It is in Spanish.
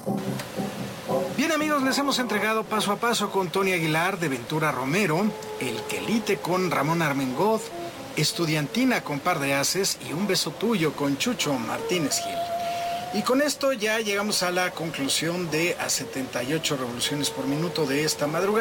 Bien amigos, les hemos entregado Paso a Paso con Tony Aguilar, de Ventura Romero, El Quelite con Ramón Armengol, Estudiantina con Par de Haces y Un Beso Tuyo con Chucho Martínez Gil. Y con esto ya llegamos a la conclusión de A 78 revoluciones por minuto de esta madrugada.